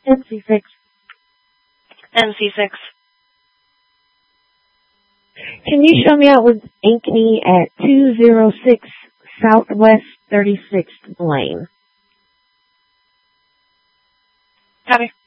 NC6. NC6. Can you show me out with Ankeny at 206 Southwest 36th Lane? Copy.